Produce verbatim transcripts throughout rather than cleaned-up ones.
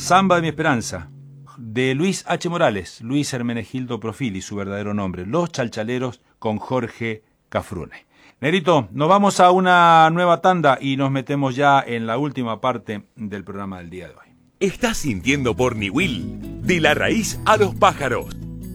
Samba de mi esperanza, de Luis H. Morales, Luis Hermenegildo Profili, su verdadero nombre. Los Chalchaleros con Jorge Cafrune. Negrito, nos vamos a una nueva tanda y nos metemos ya en la última parte del programa del día de hoy. Estás sintiendo por Niwil, de la raíz a los pájaros.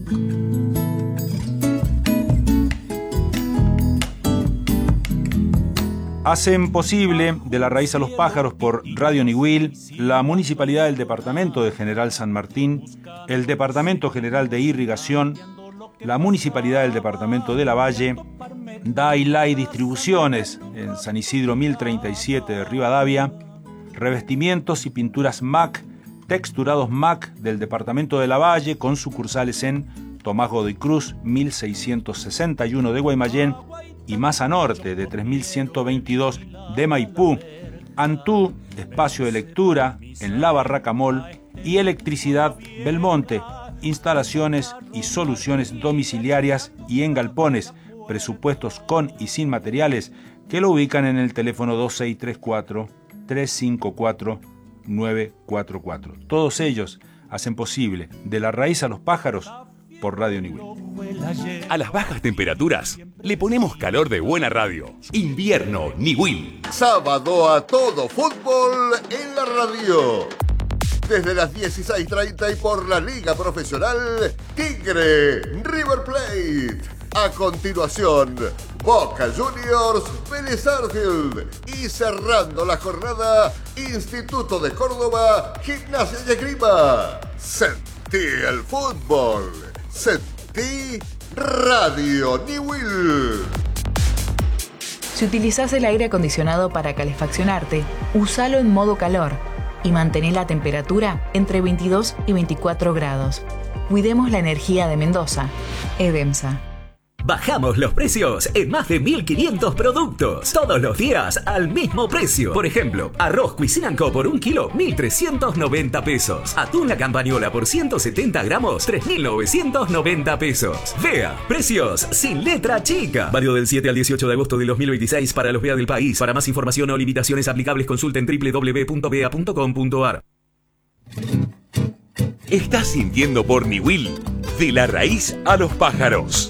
Hacen posible De la raíz a los pájaros por Radio Niwil, la Municipalidad del Departamento de General San Martín, el Departamento General de Irrigación, la Municipalidad del Departamento de Lavalle, Dailai Distribuciones en San Isidro mil treinta y siete de Rivadavia, Revestimientos y Pinturas M A C, Texturados M A C del Departamento de Lavalle con sucursales en Tomás Godoy Cruz mil seiscientos sesenta y uno de Guaymallén y Maza Norte de tres mil ciento veintidós de Maipú, Antú, espacio de lectura en La Barraca Mall y Electricidad Belmonte, instalaciones y soluciones domiciliarias y en galpones, presupuestos con y sin materiales, que lo ubican en el teléfono dos seis tres cuatro, tres cinco cuatro, nueve cuatro cuatro. Todos ellos hacen posible De la raíz a los pájaros por Radio Niwil. A las bajas temperaturas le ponemos calor de buena radio. Invierno Niwil. Sábado a todo fútbol en la radio. Desde las dieciséis treinta y por la Liga Profesional Tigre River Plate. A continuación, Boca Juniors Vélez Sarsfield. Y cerrando la jornada, Instituto de Córdoba Gimnasia y Esgrima. Sentí el fútbol. Sentí Radio Niwil. Si utilizás el aire acondicionado para calefaccionarte, úsalo en modo calor y mantén la temperatura entre veintidós y veinticuatro grados. Cuidemos la energía de Mendoza. Edemsa. Bajamos los precios en más de mil quinientos productos. Todos los días al mismo precio. Por ejemplo, arroz Cuisinanco por un kilo, mil trescientos noventa pesos. Atún La Campañola por ciento setenta gramos, tres mil novecientos noventa pesos. Vea, precios sin letra chica. Válido del siete al dieciocho de agosto de dos mil veintiséis para los V E A del país. Para más información o limitaciones aplicables consulten doble u doble u doble u punto v e a punto com punto a r. Estás sintiendo por Niwil, De la raíz a los pájaros.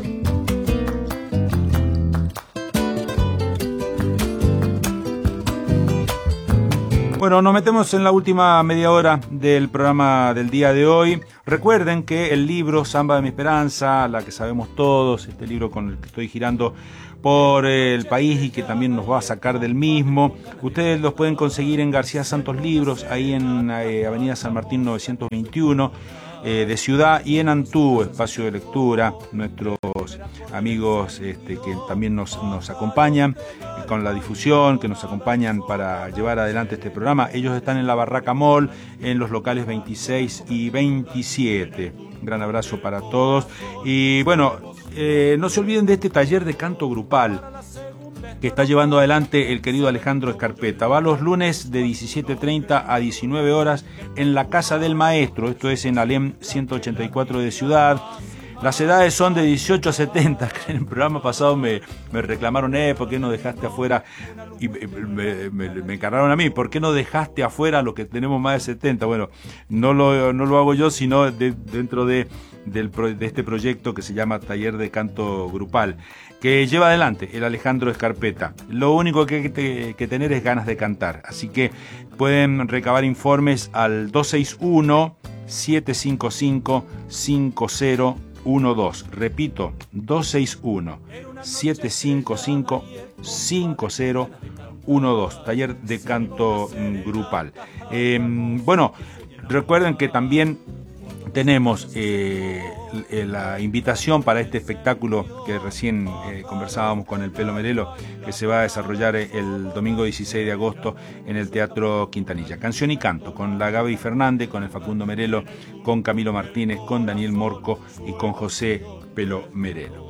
Bueno, nos metemos en la última media hora del programa del día de hoy. Recuerden que el libro Samba de mi esperanza, la que sabemos todos, este libro con el que estoy girando por el país y que también nos va a sacar del mismo, ustedes los pueden conseguir en García Santos Libros, ahí en eh, Avenida San Martín novecientos veintiuno eh, de Ciudad, y en Antú, espacio de lectura, nuestros amigos este, que también nos, nos acompañan con la difusión, que nos acompañan para llevar adelante este programa. Ellos están en la Barraca Mall, en los locales veintiséis y veintisiete. Un gran abrazo para todos. Y bueno, eh, no se olviden de este taller de canto grupal que está llevando adelante el querido Alejandro Escarpeta. Va los lunes de diecisiete treinta a diecinueve horas en la Casa del Maestro. Esto es en Alem ciento ochenta y cuatro de Ciudad. Las edades son de dieciocho a setenta. En el programa pasado me, me reclamaron, eh, ¿por qué no dejaste afuera? Y me, me, me encargaron a mí, ¿por qué no dejaste afuera a los que tenemos más de setenta? Bueno, no lo, no lo hago yo, sino de, dentro de, del, de este proyecto que se llama Taller de Canto Grupal, que lleva adelante el Alejandro Escarpeta. Lo único que hay que, que tener es ganas de cantar. Así que pueden recabar informes al dos seis uno, siete cinco cinco, cinco cero uno dos. Repito, dos seis uno, siete cinco cinco, cinco cero uno dos. Taller de canto grupal. Eh, bueno, recuerden que también tenemos eh, la invitación para este espectáculo que recién eh, conversábamos con el Pelo Merelo, que se va a desarrollar el domingo dieciséis de agosto en el Teatro Quintanilla. Canción y canto, con la Gaby Fernández, con el Facundo Merelo, con Camilo Martínez, con Daniel Morco y con José Pelo Merelo.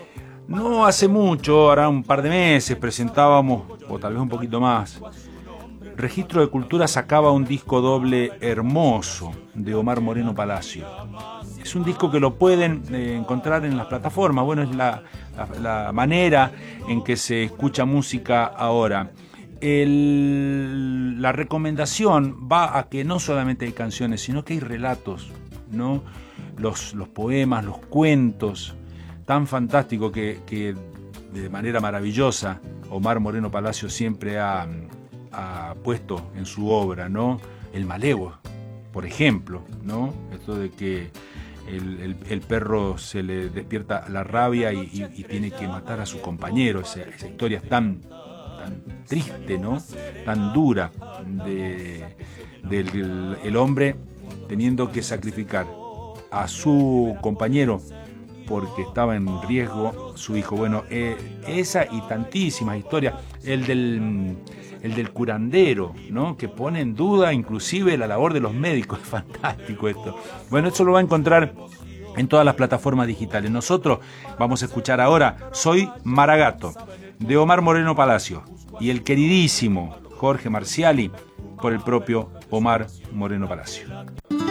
No hace mucho, ahora un par de meses, presentábamos, o tal vez un poquito más, Registro de Cultura sacaba un disco doble hermoso de Omar Moreno Palacio. Es un disco que lo pueden eh, encontrar en las plataformas. Bueno, es la, la, la manera en que se escucha música ahora. el, la recomendación va a que no solamente hay canciones, sino que hay relatos, ¿no? Los, los poemas, los cuentos, tan fantásticos que, que de manera maravillosa Omar Moreno Palacio siempre ha, ha puesto en su obra, ¿no? El malevo, por ejemplo, ¿no? Esto de que el, el, el perro se le despierta la rabia y, y, y tiene que matar a su compañero. Esa, esa historia es tan, tan triste, ¿no? Tan dura de, del el hombre teniendo que sacrificar a su compañero porque estaba en riesgo su hijo. Bueno, eh, esa y tantísimas historias. El del, el del curandero, ¿no? Que pone en duda inclusive la labor de los médicos. Es fantástico esto. Bueno, esto lo va a encontrar en todas las plataformas digitales. Nosotros vamos a escuchar ahora Soy Maragato, de Omar Moreno Palacio, y el queridísimo Jorge Marciali por el propio Omar Moreno Palacio.